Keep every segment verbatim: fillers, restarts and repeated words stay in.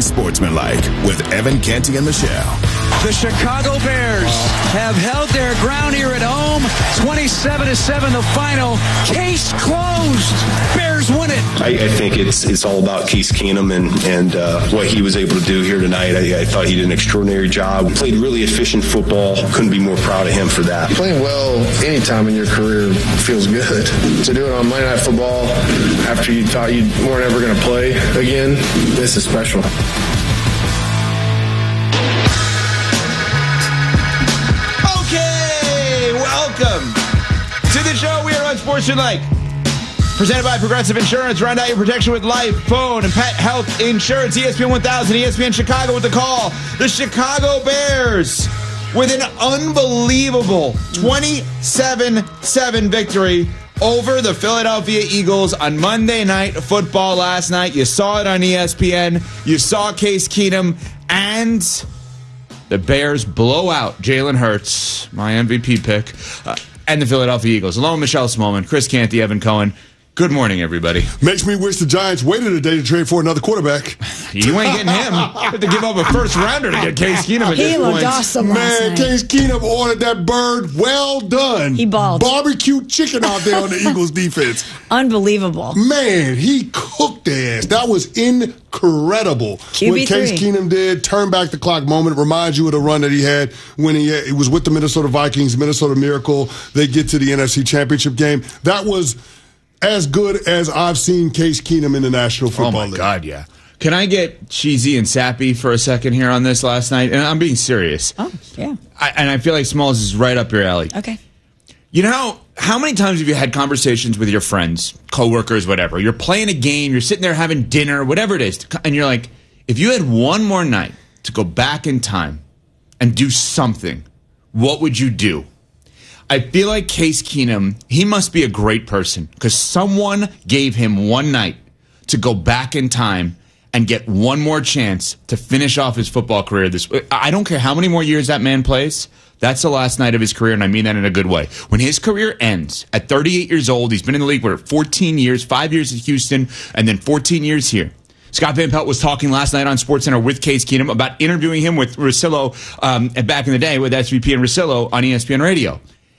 Unsportsmanlike with Evan Canty and Michelle. The Chicago Bears have held their ground here at home. twenty-seven to seven the final. Case closed. Bears win it. I, I think it's it's all about Case Keenum and, and uh, what he was able to do here tonight. I, I thought he did an extraordinary job. Played really efficient football. Couldn't be more proud of him for that. Playing well any time in your career feels good. To do it on Monday Night Football after you thought you weren't ever going to play again, this is special. Welcome to the show. We are Unsportsmanlike, presented by Progressive Insurance. Round out your protection with life, phone, and pet health insurance. E S P N one thousand, E S P N Chicago with the call. The Chicago Bears with an unbelievable twenty-seven seven victory over the Philadelphia Eagles on Monday Night Football last night. You saw it on E S P N. You saw Case Keenum, and the Bears blow out Jalen Hurts, my M V P pick, uh, and the Philadelphia Eagles. Along with Michelle Smallman, Chris Canty, Evan Cohen. Good morning, everybody. Makes me wish the Giants waited a day to trade for another quarterback. You ain't getting him. You have to give up a first rounder to get Case Keenum at he this looked point. awesome last Man, night. Case Keenum ordered that bird. Well done. He balled. Barbecue chicken out there on the Eagles defense. Unbelievable. Man, he cooked their ass. That was incredible. Q B what three. Case Keenum did, turn back the clock moment, reminds you of the run that he had when he, he was with the Minnesota Vikings, Minnesota Miracle. They get to the N F C Championship game. That was as good as I've seen Case Keenum in the National Football League. Oh, my God, yeah. Can I get cheesy and sappy for a second here on this last night? And I'm being serious. Oh, yeah. I, and I feel like Smalls is right up your alley. Okay. You know, how, how many times have you had conversations with your friends, coworkers, whatever? You're playing a game, you're sitting there having dinner, whatever it is, and you're like, if you had one more night to go back in time and do something, what would you do? I feel like Case Keenum, he must be a great person because someone gave him one night to go back in time and get one more chance to finish off his football career. This I don't care how many more years that man plays. That's the last night of his career, and I mean that in a good way. When his career ends at thirty-eight years old, he's been in the league for fourteen years, five years at Houston, and then fourteen years here. Scott Van Pelt was talking last night on SportsCenter with Case Keenum about interviewing him with Russillo um, back in the day with S V P and Russillo on E S P N Radio.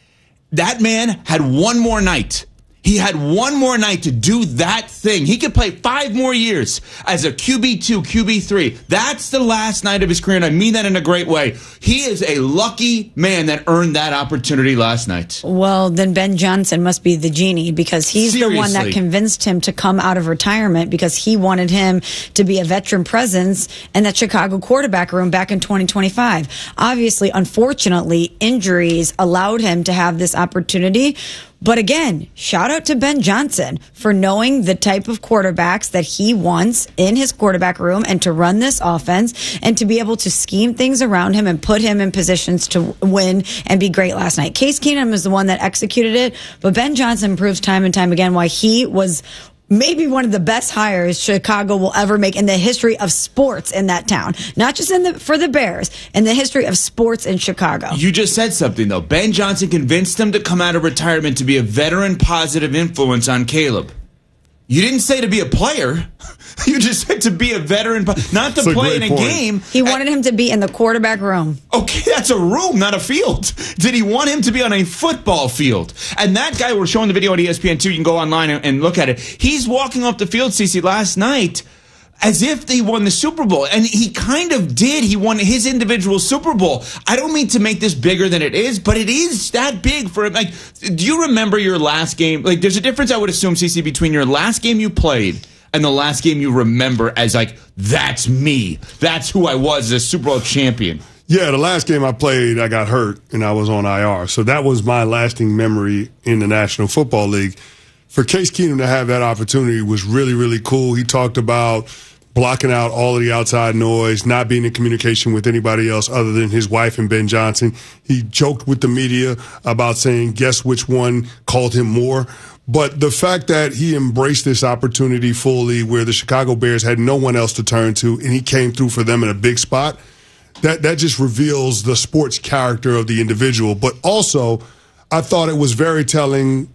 That man had one more night. He had one more night to do that thing. He could play five more years as a Q B two, Q B three. That's the last night of his career, and I mean that in a great way. He is a lucky man that earned that opportunity last night. Well, then Ben Johnson must be the genie because he's Seriously. the one that convinced him to come out of retirement because he wanted him to be a veteran presence in that Chicago quarterback room back in twenty twenty-five. Obviously, unfortunately, injuries allowed him to have this opportunity. But again, shout out to Ben Johnson for knowing the type of quarterbacks that he wants in his quarterback room and to run this offense and to be able to scheme things around him and put him in positions to win and be great last night. Case Keenum is the one that executed it, but Ben Johnson proves time and time again why he was maybe one of the best hires Chicago will ever make in the history of sports in that town. Not just in the for the Bears, in the history of sports in Chicago. You just said something, though. Ben Johnson convinced him to come out of retirement to be a veteran positive influence on Caleb. You didn't say to be a player. You just said to be a veteran, not to That's a play in great a point. game. He wanted him to be in the quarterback room. Okay, that's a room, not a field. Did he want him to be on a football field? And that guy, we're showing the video on E S P N two. You can go online and, and look at it. He's walking off the field, Cece, last night as if they won the Super Bowl. And he kind of did. He won his individual Super Bowl. I don't mean to make this bigger than it is, but it is that big for him. Like, do you remember your last game? Like, there's a difference, I would assume, Cece, between your last game you played and the last game you remember as, like, that's me. That's who I was as a Super Bowl champion. Yeah, the last game I played, I got hurt, and I was on I R. So that was my lasting memory in the National Football League. For Case Keenum to have that opportunity was really, really cool. He talked about blocking out all of the outside noise, not being in communication with anybody else other than his wife and Ben Johnson. He joked with the media about saying, guess which one called him more. But the fact that he embraced this opportunity fully where the Chicago Bears had no one else to turn to, and he came through for them in a big spot, that, that just reveals the sports character of the individual. But also, I thought it was very telling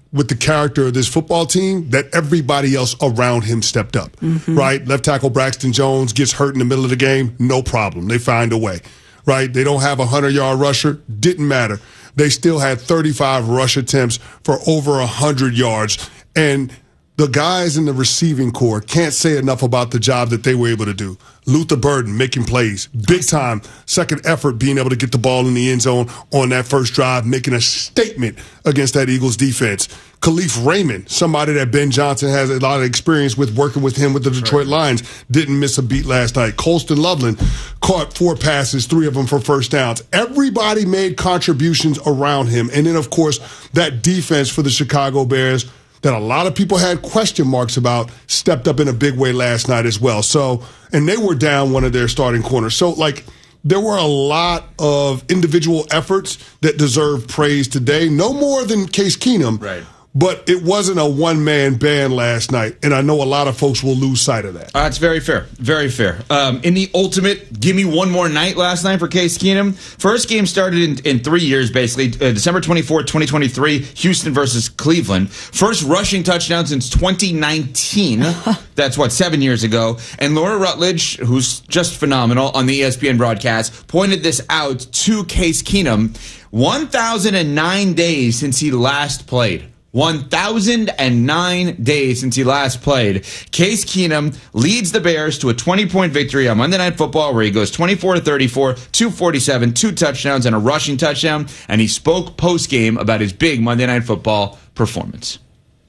with the character of this football team that everybody else around him stepped up, mm-hmm. right? Left tackle Braxton Jones gets hurt in the middle of the game, no problem. They find a way, right? They don't have a hundred-yard rusher, didn't matter. They still had thirty-five rush attempts for over one hundred yards. And the guys in the receiving corps can't say enough about the job that they were able to do. Luther Burden making plays, big time, second effort being able to get the ball in the end zone on that first drive, making a statement against that Eagles defense. Khalif Raymond, somebody that Ben Johnson has a lot of experience with, working with him with the Detroit Lions, didn't miss a beat last night. Colston Loveland caught four passes, three of them for first downs. Everybody made contributions around him. And then, of course, that defense for the Chicago Bears that a lot of people had question marks about stepped up in a big way last night as well. So, and they were down one of their starting corners. So, like, there were a lot of individual efforts that deserve praise today. No more than Case Keenum. Right. But it wasn't a one-man band last night, and I know a lot of folks will lose sight of that. Uh, that's very fair. Very fair. Um, in the ultimate, give me one more night last night for Case Keenum. First game started in, in three years, basically. Uh, December twenty-fourth, twenty twenty-three, Houston versus Cleveland. First rushing touchdown since twenty nineteen. That's, what, seven years ago. And Laura Rutledge, who's just phenomenal on the E S P N broadcast, pointed this out to Case Keenum. one thousand nine days since he last played. one thousand nine days since he last played. Case Keenum leads the Bears to a twenty-point victory on Monday Night Football where he goes twenty-four to thirty-four, two forty-seven, two touchdowns, and a rushing touchdown. And he spoke post-game about his big Monday Night Football performance.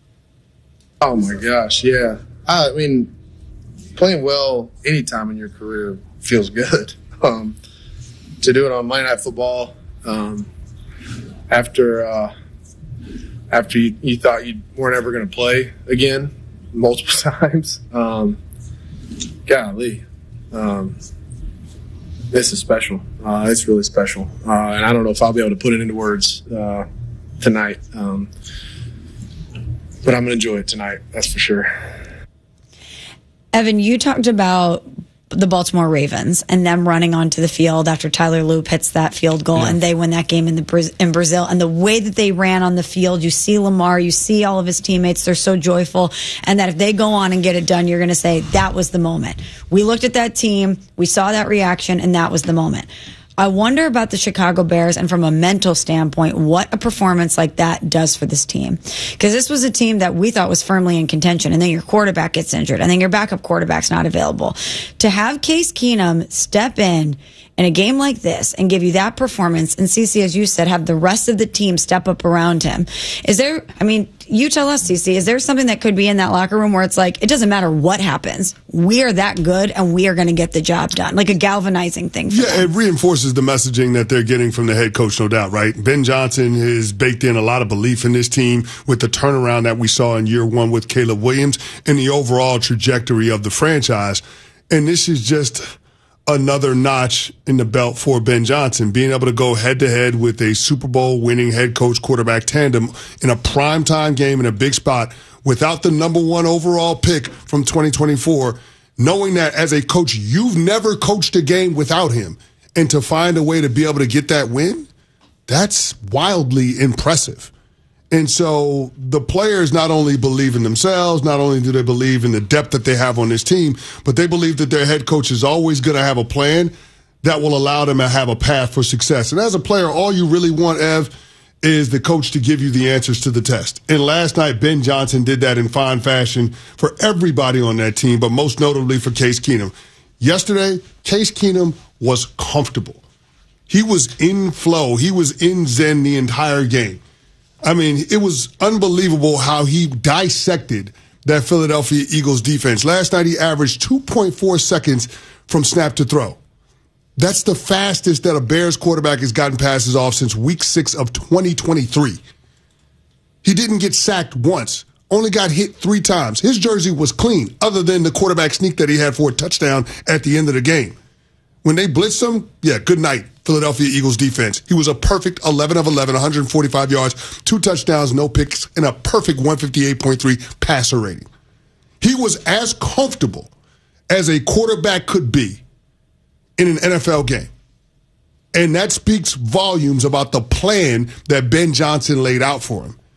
Oh, my gosh, yeah. I mean, playing well anytime in your career feels good. Um, to do it on Monday Night Football um, after uh, – after you, you thought you weren't ever going to play again multiple times. Um, golly. Um, this is special. Uh, it's really special. Uh, and I don't know if I'll be able to put it into words uh, tonight. Um, but I'm going to enjoy it tonight, that's for sure. Evan, you talked about the Baltimore Ravens and them running onto the field after Tyler Loop hits that field goal, yeah. and they win that game in the in Brazil. And the way that they ran on the field, you see Lamar, you see all of his teammates, they're so joyful. And that if they go on and get it done, you're going to say, that was the moment. We looked at that team, we saw that reaction, and that was the moment. I wonder about the Chicago Bears and from a mental standpoint, what a performance like that does for this team. Because this was a team that we thought was firmly in contention, and then your quarterback gets injured, and then your backup quarterback's not available. To have Case Keenum step in in a game like this and give you that performance, and CeCe, as you said, have the rest of the team step up around him. Is there, I mean, you tell us, CeCe, is there something that could be in that locker room where it's like, it doesn't matter what happens, we are that good and we are going to get the job done, like a galvanizing thing for Yeah, them. It reinforces the messaging that they're getting from the head coach, no doubt, right? Ben Johnson has baked in a lot of belief in this team with the turnaround that we saw in year one with Caleb Williams and the overall trajectory of the franchise. And this is just another notch in the belt for Ben Johnson, being able to go head-to-head with a Super Bowl winning head coach quarterback tandem in a primetime game in a big spot without the number one overall pick from twenty twenty-four, knowing that as a coach, you've never coached a game without him. And to find a way to be able to get that win, that's wildly impressive. And so the players not only believe in themselves, not only do they believe in the depth that they have on this team, but they believe that their head coach is always going to have a plan that will allow them to have a path for success. And as a player, all you really want, Ev, is the coach to give you the answers to the test. And last night, Ben Johnson did that in fine fashion for everybody on that team, but most notably for Case Keenum. Yesterday, Case Keenum was comfortable. He was in flow. He was in zen the entire game. I mean, it was unbelievable how he dissected that Philadelphia Eagles defense. Last night, he averaged two point four seconds from snap to throw. That's the fastest that a Bears quarterback has gotten passes off since week six of twenty twenty-three. He didn't get sacked once, only got hit three times. His jersey was clean, other than the quarterback sneak that he had for a touchdown at the end of the game. When they blitzed him, yeah, good night, Philadelphia Eagles defense. He was a perfect eleven of eleven, one hundred forty-five yards, two touchdowns, no picks, and a perfect one fifty-eight point three passer rating. He was as comfortable as a quarterback could be in an N F L game. And that speaks volumes about the plan that Ben Johnson laid out for him.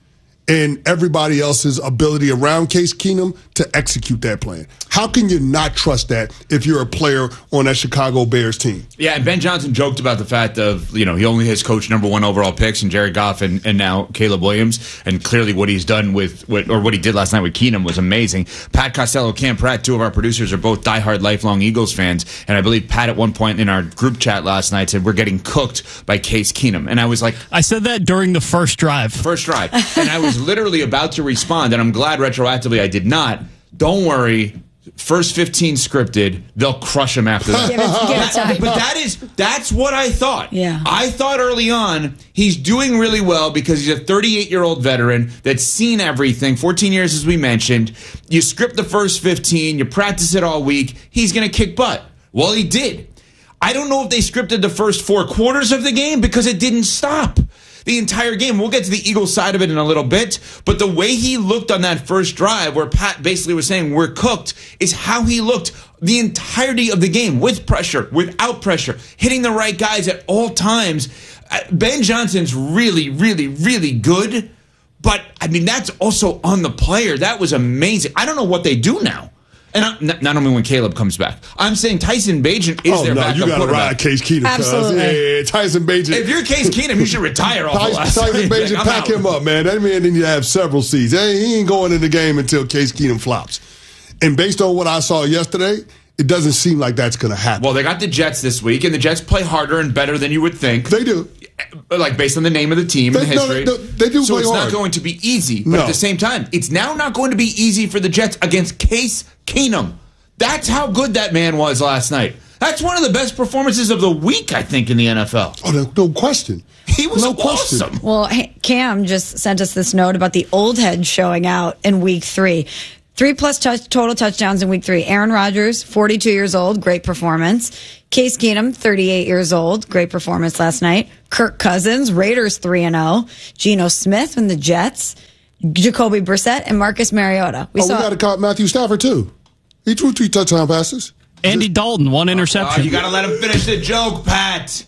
and everybody else's ability around Case Keenum to execute that plan. How can you not trust that if you're a player on that Chicago Bears team? Yeah, and Ben Johnson joked about the fact of, you know, he only has coached number one overall picks and Jared Goff and, and now Caleb Williams. And clearly what he's done with, with, or what he did last night with Keenum was amazing. Pat Costello, Cam Pratt, two of our producers, are both diehard lifelong Eagles fans. And I believe Pat at one point in our group chat last night said, we're getting cooked by Case Keenum. And I was like, I said that during the first drive. First drive. And I was literally about to respond, and I'm glad retroactively I did not. Don't worry. First fifteen scripted, they'll crush him after that. Give it, give it time. But that is that's what I thought. Yeah. I thought early on he's doing really well because he's a thirty-eight-year-old veteran that's seen everything, fourteen years as we mentioned. You script the first fifteen, you practice it all week, he's going to kick butt. Well, he did. I don't know if they scripted the first four quarters of the game because it didn't stop the entire game. We'll get to the Eagles side of it in a little bit, but the way he looked on that first drive where Pat basically was saying we're cooked is how he looked the entirety of the game, with pressure, without pressure, hitting the right guys at all times. Ben Johnson's really, really, really good, but I mean, that's also on the player. That was amazing. I don't know what they do now. And I, not, not only when Caleb comes back. I'm saying Tyson Bagent is oh, their no, backup you got to ride Case Keenum. Absolutely. Yeah, yeah, Tyson Bagent. If you're Case Keenum, you should retire off Tyson, the last Tyson night. Bagent, Like, pack out. him up, man. That man didn't have several seeds. He ain't going in the game until Case Keenum flops. And based on what I saw yesterday, it doesn't seem like that's going to happen. Well, they got the Jets this week, and the Jets play harder and better than you would think. They do. Like, based on the name of the team They, and the history. no, they, they do so play it's hard. not going to be easy. But No. at the same time, it's now not going to be easy for the Jets against Case Keenum. That's how good that man was last night. That's one of the best performances of the week, I think, in the N F L. Oh, no, no question. He was no awesome. question. Well, hey, Cam just sent us this note about the old head showing out in week three. Three plus touch, total touchdowns in week three. Aaron Rodgers, forty-two years old, great performance. Case Keenum, thirty-eight years old, great performance last night. Kirk Cousins, Raiders three and oh. Geno Smith from the Jets. Jacoby Brissett and Marcus Mariota. We oh, saw we got to call Matthew Stafford, too. He threw three touchdown passes. Andy Dalton, one Oh, interception. you got to let him finish the joke, Pat.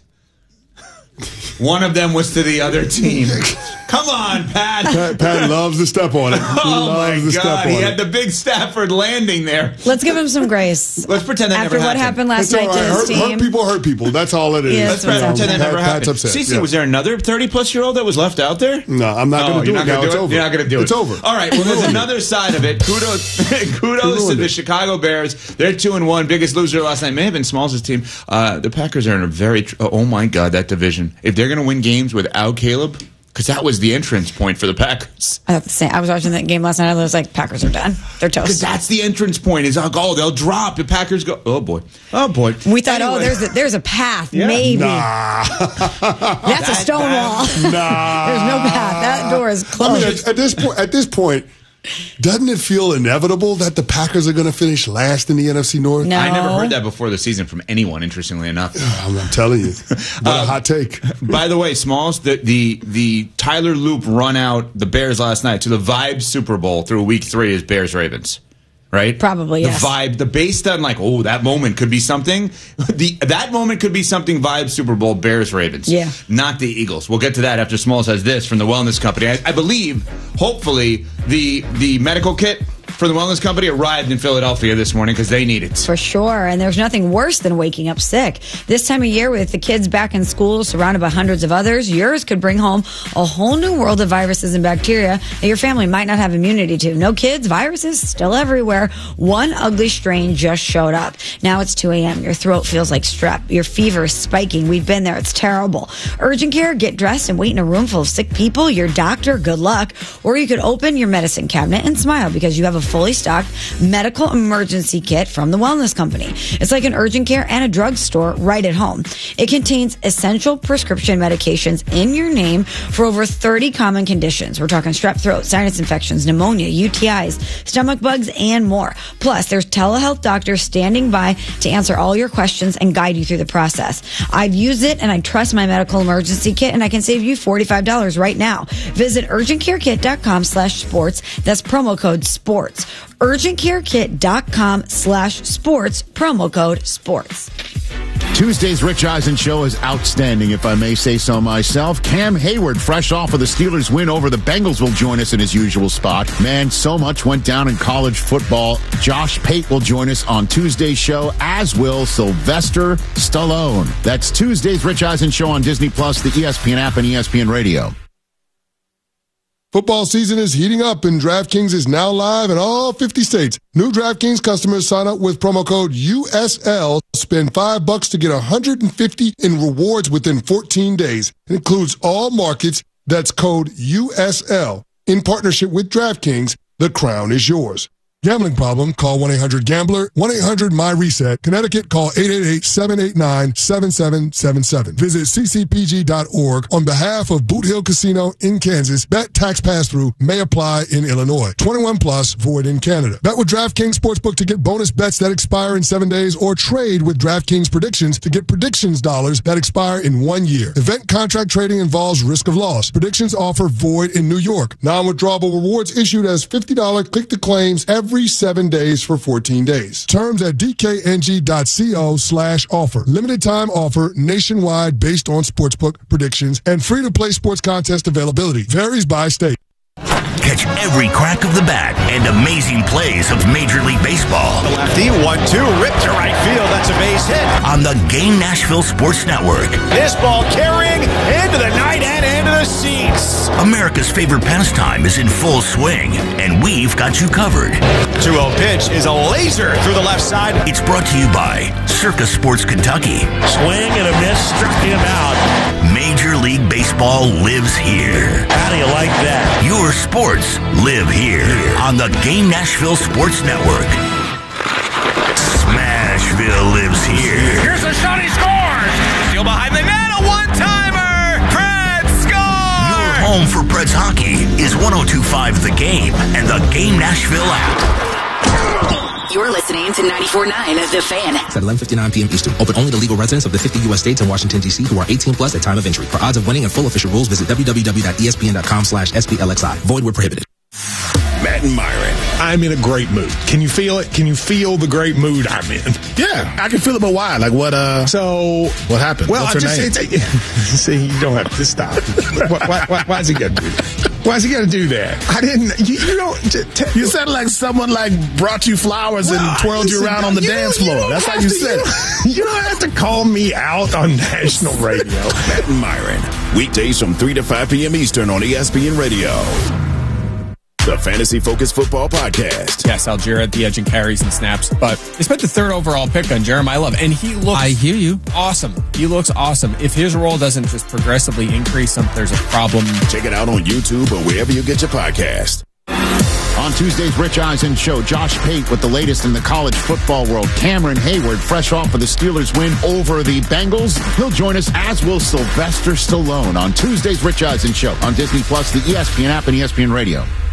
One of them was to the other team. Come on, Pat. Pat, Pat loves to step on it. He Oh, loves my to God. step He on had it. the big Stafford landing there. Let's give him some grace. Let's pretend that After never what happened. happened last It's all night right. to his Hurt, team. hurt people hurt people. That's all it is. Yeah, Let's that's what's pretend that Pat- never Pat's happened. upset. Cece, Yeah. was there another thirty-plus-year-old that was left out there? No, I'm not Oh, going to do you're it not now. gonna It's do it? over. You're not going to do it. It's over. All right. Well, there's another side of it. Kudos, kudos to ruined the it. Chicago Bears. They're two and one. Biggest loser last night may have been Smalls' team. Uh, the Packers are in a very. Tr- oh my God, that division. If they're going to win games without Caleb, because that was the entrance point for the Packers. I thought the same. I was watching that game last night. I was like, Packers are done. They're Because toast. that's the entrance point. Is oh, oh, they'll drop. The Packers go. Oh boy. Oh boy. We thought, oh, Anyway. there's a, there's a path, Yeah. maybe. Nah. That's a stone wall. Nah. There's no path. That door is I closed. mean, at, at this point, at this point, doesn't it feel inevitable that the Packers are going to finish last in the N F C North? No. I never heard that before the season from anyone, interestingly enough. I'm, I'm telling you, what a hot take. By the way, Smalls, the, the the Tyler Loop run out the Bears last night to the Vibe Super Bowl through week three is Bears Ravens. Right? Probably, the yes. vibe, the base done like, oh, that moment could be something. The that moment could be something. Vibe Super Bowl, Bears Ravens. Yeah. Not the Eagles. We'll get to that after Smalls has this from the Wellness Company. I, I believe, hopefully, the the medical kit for the Wellness Company arrived in Philadelphia this morning because they need it. For sure. And there's nothing worse than waking up sick. This time of year, with the kids back in school, surrounded by hundreds of others, yours could bring home a whole new world of viruses and bacteria that your family might not have immunity to. No kids, viruses still everywhere. One ugly strain just showed up. Now it's two a.m. Your throat feels like strep. Your fever is spiking. We've been there. It's terrible. Urgent care, get dressed and wait in a room full of sick people. Your doctor, good luck. Or you could open your medicine cabinet and smile because you have a fully stocked medical emergency kit from the Wellness Company. It's like an urgent care and a drugstore right at home. It contains essential prescription medications in your name for over thirty common conditions. We're talking strep throat, sinus infections, pneumonia, U T Is, stomach bugs, and more. Plus, there's telehealth doctors standing by to answer all your questions and guide you through the process. I've used it and I trust my medical emergency kit, and I can save you forty-five dollars right now. Visit urgentcarekit.com slash sports. That's promo code sports. urgentcarekit.com slash sports, promo code sports. Tuesday's Rich Eisen show is outstanding, if I may say so myself. Cam Hayward, fresh off of the Steelers' win over the Bengals, will join us in his usual spot. Man, so much went down in college football. Josh Pate will join us on Tuesday's show, as will Sylvester Stallone. That's Tuesday's Rich Eisen show on Disney Plus, the E S P N app, and E S P N Radio. Football season is heating up, and DraftKings is now live in all fifty states. New DraftKings customers sign up with promo code U S L. Spend five bucks to get one hundred fifty in rewards within fourteen days. It includes all markets. That's code U S L. In partnership with DraftKings, the crown is yours. Gambling problem? Call one eight hundred gambler. one eight hundred my reset. Connecticut, call eight eight eight, seven eight nine, seven seven seven seven. Visit c c p g dot org on behalf of Boot Hill Casino in Kansas. Bet tax pass-through may apply in Illinois. twenty-one plus, void in Canada. Bet with DraftKings Sportsbook to get bonus bets that expire in seven days, or trade with DraftKings Predictions to get predictions dollars that expire in one year. Event contract trading involves risk of loss. Predictions offer void in New York. Non-withdrawable rewards issued as fifty dollars click-to-claims every Every seven days for fourteen days. Terms at dkng.co slash offer. Limited time offer nationwide based on sportsbook predictions and free to play sports contest availability. Varies by state. Catch every crack of the bat and amazing plays of Major League Baseball. The lefty, one two, ripped to right field. That's a base hit. On the Game Nashville Sports Network. This ball carrying into the night and into the seats. America's favorite pastime is in full swing, and we've got you covered. two oh pitch is a laser through the left side. It's brought to you by Circus Sports Kentucky. Swing and a miss, struck him out. Major League Baseball lives here. How do you like that? Your sports live here on the Game Nashville Sports Network. Smashville lives here. Here's a shot, he scores! Still behind the net, a one-timer! Preds score! Your home for Preds hockey is one oh two point five The Game and the Game Nashville app. You're listening to ninety-four point nine The Fan. It's at eleven fifty-nine p.m. Eastern. Open only to legal residents of the fifty U S states and Washington, D C who are eighteen plus at time of entry. For odds of winning and full official rules, visit www.espn.com slash SPLXI. Void where prohibited. Matt and Myron. I'm in a great mood. Can you feel it? Can you feel the great mood I'm in? Yeah, I can feel it, but why? Like what, uh, so, what happened? Well, What's I her just, name? It's, see, you don't have to stop. why, why, why, why is he got to do that? Why is he got to do that? I didn't, you, you don't. T- you said like someone like brought you flowers well, and twirled listen, you around on the dance floor. That's how you to, said you it. You don't have to call me out on national radio. Matt and Myron, weekdays from three to five p.m. Eastern on E S P N Radio. The Fantasy Focus Football Podcast. Yes, Algier at the edge and carries and snaps, but they spent the third overall pick on Jeremiah Love, and he looks I hear you. awesome. He looks awesome. If his role doesn't just progressively increase, there's a problem. Check it out on YouTube or wherever you get your podcast. On Tuesday's Rich Eisen show, Josh Pate with the latest in the college football world. Cameron Hayward, fresh off of the Steelers' win over the Bengals. He'll join us, as will Sylvester Stallone, on Tuesday's Rich Eisen show on Disney Plus, the E S P N app, and E S P N Radio.